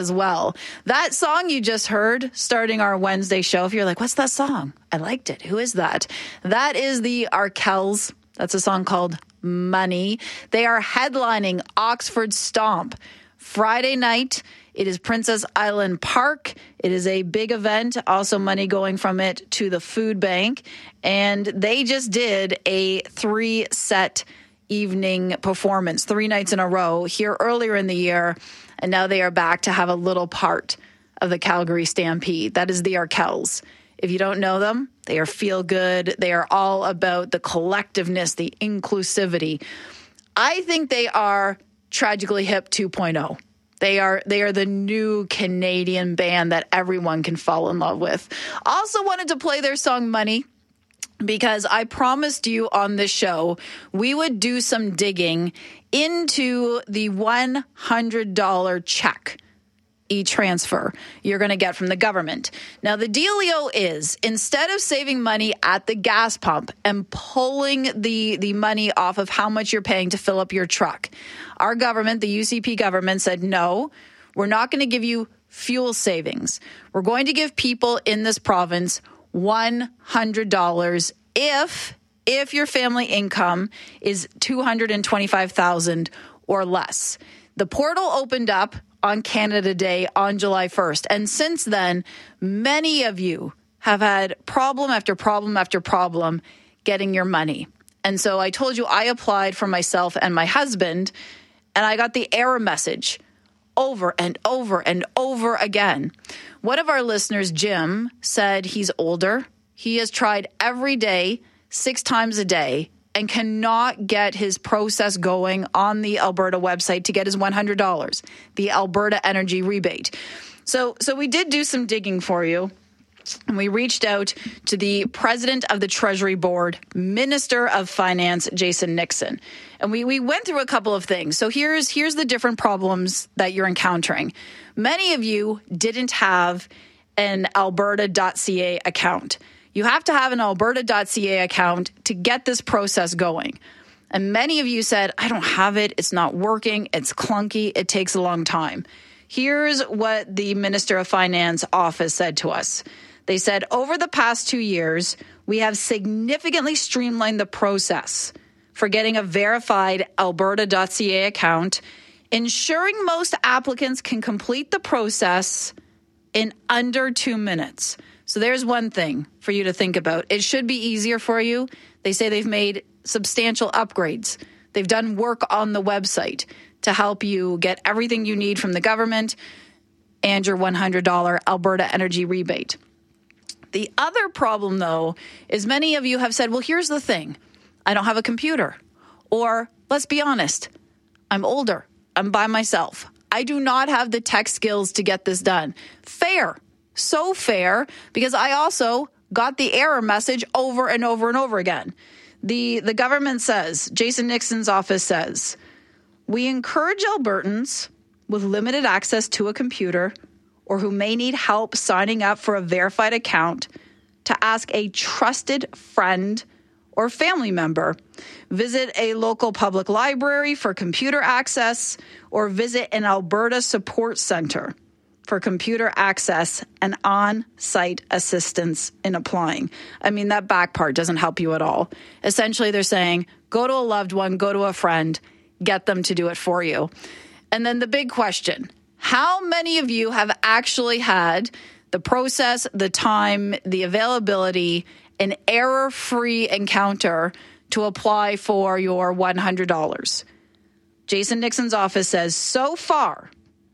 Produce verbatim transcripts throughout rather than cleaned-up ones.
as well. That song you just heard starting our Wednesday show, if you're like, what's that song? I liked it. Who is that? That is the Arkells. That's a song called Money. They are headlining Oxford Stomp Friday night. It is Princess Island Park. It is a big event. Also money going from it to the food bank. And they just did a three-set evening performance, three nights in a row here earlier in the year. And now they are back to have a little part of the Calgary Stampede. That is the Arkells. If you don't know them, they are feel good. They are all about the collectiveness, the inclusivity. I think they are Tragically Hip two point oh. They are they are the new Canadian band that everyone can fall in love with. Also wanted to play their song Money because I promised you on this show we would do some digging into the one hundred dollars check e-transfer you're going to get from the government. Now, the dealio is instead of saving money at the gas pump and pulling the, the money off of how much you're paying to fill up your truck, our government, the U C P government, said, no, we're not going to give you fuel savings. We're going to give people in this province one hundred dollars if if your family income is two hundred twenty-five thousand dollars or less. The portal opened up on Canada Day on July first. And since then, many of you have had problem after problem after problem getting your money. And so I told you I applied for myself and my husband, and I got the error message over and over and over again. One of our listeners, Jim, said he's older. He has tried every day, six times a day, and cannot get his process going on the Alberta website to get his one hundred dollars, the Alberta Energy Rebate. So, so we did do some digging for you. And we reached out to the president of the Treasury Board, Minister of Finance, Jason Nixon. And we, we went through a couple of things. So here's, here's the different problems that you're encountering. Many of you didn't have an alberta dot c a account. You have to have an alberta dot c a account to get this process going. And many of you said, I don't have it. It's not working. It's clunky. It takes a long time. Here's what the Minister of Finance office said to us. They said, over the past two years, we have significantly streamlined the process for getting a verified alberta dot c a account, ensuring most applicants can complete the process in under two minutes. So there's one thing for you to think about. It should be easier for you. They say they've made substantial upgrades. They've done work on the website to help you get everything you need from the government and your one hundred dollars Alberta Energy Rebate. The other problem, though, is many of you have said, well, here's the thing. I don't have a computer. Or, let's be honest, I'm older. I'm by myself. I do not have the tech skills to get this done. Fair. So fair, because I also got the error message over and over and over again. The, the government says, Jason Nixon's office says, we encourage Albertans with limited access to a computer or who may need help signing up for a verified account to ask a trusted friend or family member, visit a local public library for computer access, or visit an Alberta support center for computer access and on-site assistance in applying. I mean, that back part doesn't help you at all. Essentially, they're saying, go to a loved one, go to a friend, get them to do it for you. And then the big question, how many of you have actually had the process, the time, the availability, an error-free encounter to apply for your one hundred dollars? Jason Nixon's office says, so far,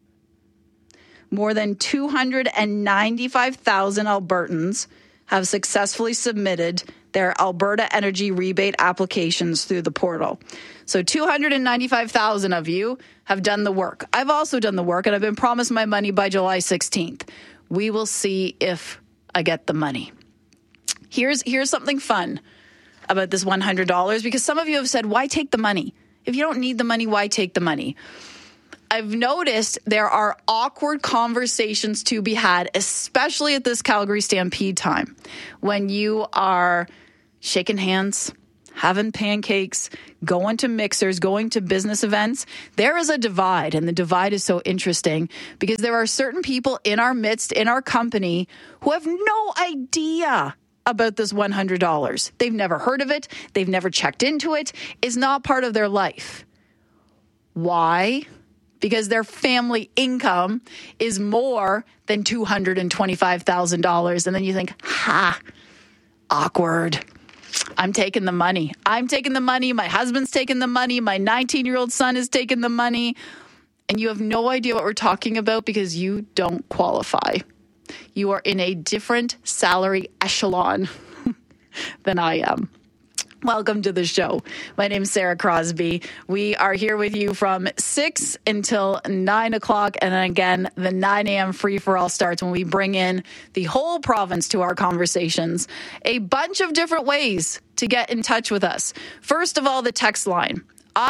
more than two hundred ninety-five thousand Albertans have successfully submitted their Alberta Energy Rebate applications through the portal. So two hundred ninety-five thousand of you have done the work. I've also done the work, and I've been promised my money by July sixteenth. We will see if I get the money. Here's, here's something fun about this one hundred dollars, because some of you have said, why take the money? If you don't need the money, why take the money? I've noticed there are awkward conversations to be had, especially at this Calgary Stampede time, when you are shaking hands, having pancakes, going to mixers, going to business events. There is a divide, and the divide is so interesting because there are certain people in our midst, in our company, who have no idea about this one hundred dollars. They've never heard of it. They've never checked into it. It's not part of their life. Why? Because their family income is more than two hundred twenty-five thousand dollars. And then you think, ha, awkward. I'm taking the money. I'm taking the money. My husband's taking the money. My nineteen-year-old son is taking the money. And you have no idea what we're talking about because you don't qualify. You are in a different salary echelon than I am. Welcome to the show. My name is Sarah Crosby. We are here with you from six until nine o'clock. And then again, the nine a.m. free-for-all starts when we bring in the whole province to our conversations. A bunch of different ways to get in touch with us. First of all, the text line.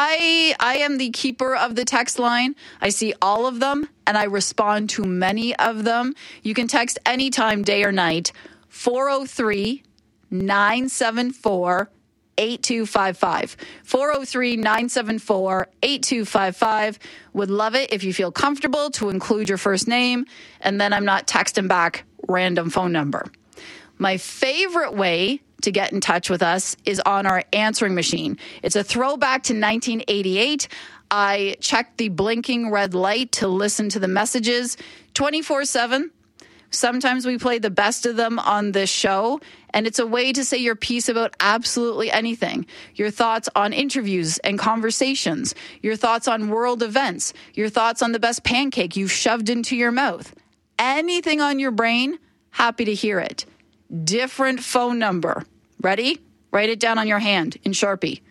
I I am the keeper of the text line. I see all of them, and I respond to many of them. You can text anytime, day or night, four oh three, nine seven four, eight two five five. four oh three, nine seven four, eight two five five. Would love it if you feel comfortable to include your first name, and then I'm not texting back random phone number. My favorite way to get in touch with us is on our answering machine. It's a throwback to nineteen eighty-eight. I checked the blinking red light to listen to the messages twenty-four seven. Sometimes we play the best of them on this show, and it's a way to say your piece about absolutely anything. Your thoughts on interviews and conversations, your thoughts on world events, your thoughts on the best pancake you've shoved into your mouth. Anything on your brain, happy to hear it. Different phone number. Ready? Write it down on your hand in Sharpie.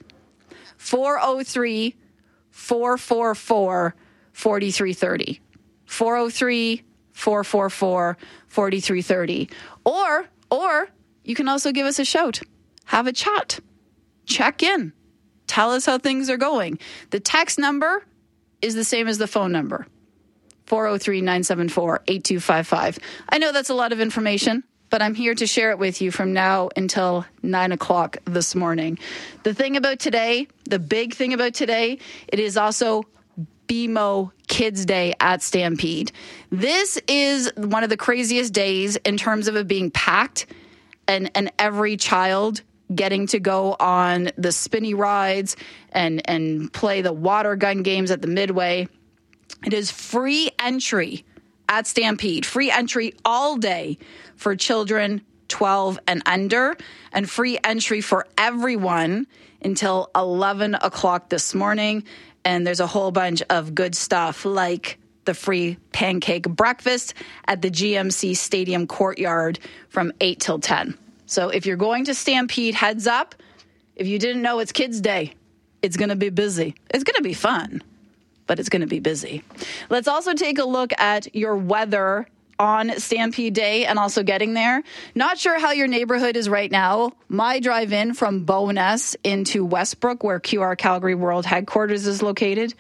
four oh three, four four four, four three three oh. four oh three, four four four, four three three oh. Or, or you can also give us a shout. Have a chat. Check in. Tell us how things are going. The text number is the same as the phone number. four oh three, nine seven four, eight two five five. I know that's a lot of information, but I'm here to share it with you from now until nine o'clock this morning. The thing about today, the big thing about today, it is also B M O Kids Day at Stampede. This is one of the craziest days in terms of it being packed and, and every child getting to go on the spinny rides and, and play the water gun games at the Midway. It is free entry at Stampede, free entry all day for children twelve and under, and free entry for everyone until eleven o'clock this morning. And there's a whole bunch of good stuff like the free pancake breakfast at the G M C Stadium courtyard from eight till ten. So if you're going to Stampede, heads up. If you didn't know, it's Kids Day. It's going to be busy. It's going to be fun, but it's going to be busy. Let's also take a look at your weather on Stampede Day and also getting there. Not sure how your neighborhood is right now. My drive in from Bowness into Westbrook, where Q R Calgary World Headquarters is located,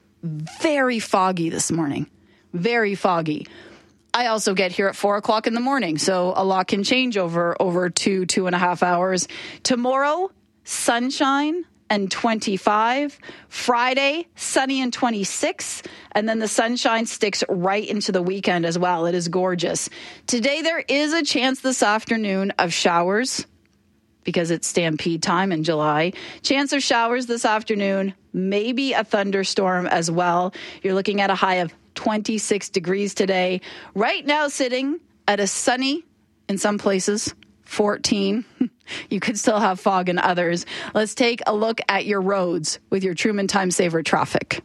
very foggy this morning. Very foggy. I also get here at four o'clock in the morning, so a lot can change over, over two, two and a half hours. Tomorrow, sunshine and twenty-five. Friday, sunny and twenty-six. And then the sunshine sticks right into the weekend as well. It is gorgeous. Today, there is a chance this afternoon of showers because it's Stampede time in July. Chance of showers this afternoon, maybe a thunderstorm as well. You're looking at a high of twenty-six degrees today. Right now, sitting at a sunny, in some places, fourteen. You could still have fog in others. Let's take a look at your roads with your Truman Time Saver traffic.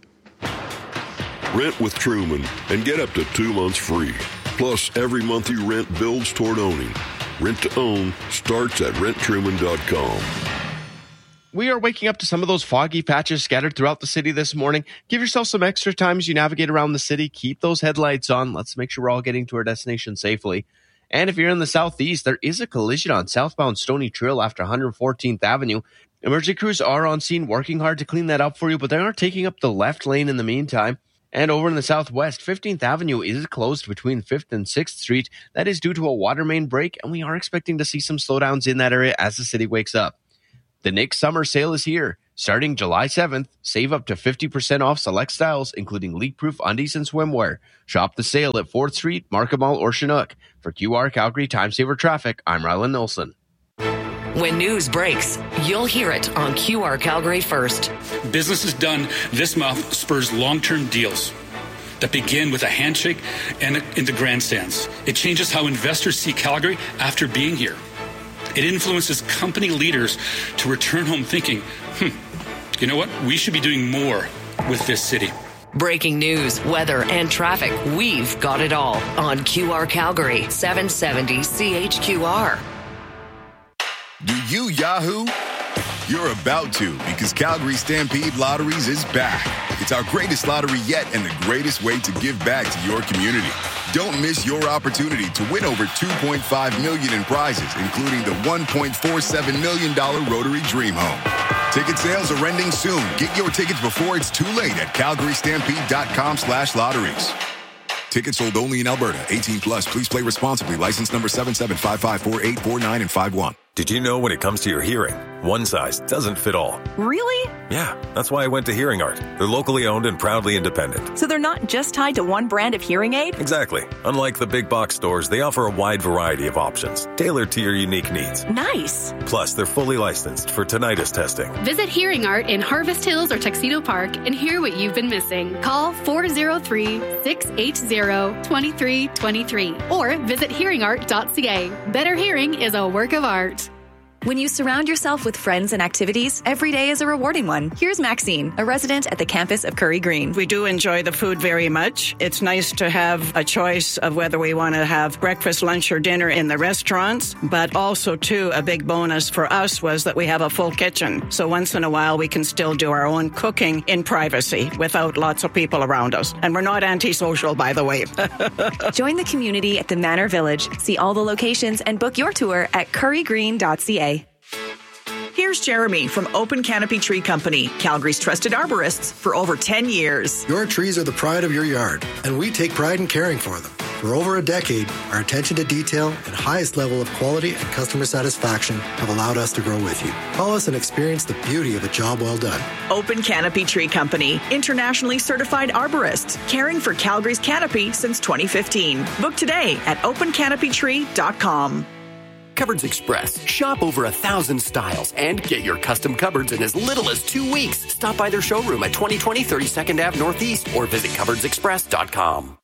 Rent with Truman and get up to two months free. Plus, every month you rent builds toward owning. Rent to own starts at rent truman dot com. We are waking up to some of those foggy patches scattered throughout the city this morning. Give yourself some extra time as you navigate around the city. Keep those headlights on. Let's make sure we're all getting to our destination safely. And if you're in the southeast, there is a collision on southbound Stony Trail after one hundred fourteenth Avenue. Emergency crews are on scene working hard to clean that up for you, but they are taking up the left lane in the meantime. And over in the southwest, fifteenth Avenue is closed between fifth and sixth Street. That is due to a water main break, and we are expecting to see some slowdowns in that area as the city wakes up. The N I C summer sale is here. Starting July seventh, save up to fifty percent off select styles, including leak-proof undies and swimwear. Shop the sale at fourth Street, Markham Mall, or Chinook. For Q R Calgary Time Saver Traffic, I'm Rylan Nilsson. When news breaks, you'll hear it on Q R Calgary first. Businesses done this month spurs long-term deals that begin with a handshake and a, in the grandstands. It changes how investors see Calgary after being here. It influences company leaders to return home thinking, hmm, you know what? We should be doing more with this city. Breaking news, weather, and traffic. We've got it all on Q R Calgary, seven seventy C H Q R. Do you Yahoo? You're about to, because Calgary Stampede Lotteries is back. It's our greatest lottery yet and the greatest way to give back to your community. Don't miss your opportunity to win over two point five million dollars in prizes, including the one point four seven million dollars Rotary Dream Home. Ticket sales are ending soon. Get your tickets before it's too late at calgary stampede dot com slash lotteries. Tickets sold only in Alberta. eighteen plus. Please play responsibly. License number seven seven five five four eight four nine and five one. Did you know when it comes to your hearing, one size doesn't fit all? Really? Yeah, that's why I went to Hearing Art. They're locally owned and proudly independent. So they're not just tied to one brand of hearing aid? Exactly. Unlike the big box stores, they offer a wide variety of options, tailored to your unique needs. Nice. Plus, they're fully licensed for tinnitus testing. Visit Hearing Art in Harvest Hills or Tuxedo Park and hear what you've been missing. Call four oh three, six eight zero, two three two three or visit hearing art dot c a. Better hearing is a work of art. When you surround yourself with friends and activities, every day is a rewarding one. Here's Maxine, a resident at the campus of Curry Green. We do enjoy the food very much. It's nice to have a choice of whether we want to have breakfast, lunch, or dinner in the restaurants. But also, too, a big bonus for us was that we have a full kitchen. So once in a while, we can still do our own cooking in privacy without lots of people around us. And we're not antisocial, by the way. Join the community at the Manor Village. See all the locations and book your tour at curry green dot c a. Here's Jeremy from Open Canopy Tree Company, Calgary's trusted arborists for over ten years. Your trees are the pride of your yard, and we take pride in caring for them. For over a decade, our attention to detail and highest level of quality and customer satisfaction have allowed us to grow with you. Call us and experience the beauty of a job well done. Open Canopy Tree Company, internationally certified arborists, caring for Calgary's canopy since twenty fifteen. Book today at open canopy tree dot com. Cupboards Express. Shop over a thousand styles and get your custom cupboards in as little as two weeks. Stop by their showroom at twenty twenty thirty-second Avenue Northeast or visit cupboards express dot com.